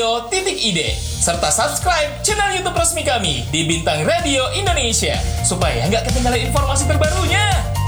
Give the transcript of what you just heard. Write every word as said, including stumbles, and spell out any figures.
titik I D serta subscribe channel YouTube resmi kami di Bintang Radio Indonesia supaya nggak ketinggalan informasi terbarunya.